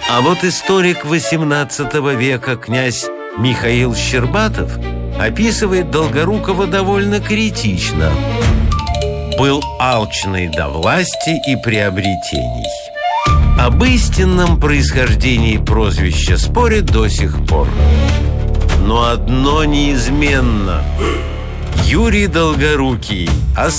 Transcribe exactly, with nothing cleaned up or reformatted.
А вот историк восемнадцатого века князь Михаил Щербатов описывает Долгорукова довольно критично. Был алчный до власти и приобретений. Об истинном происхождении прозвища спорят до сих пор. Но одно неизменно: Юрий Долгорукий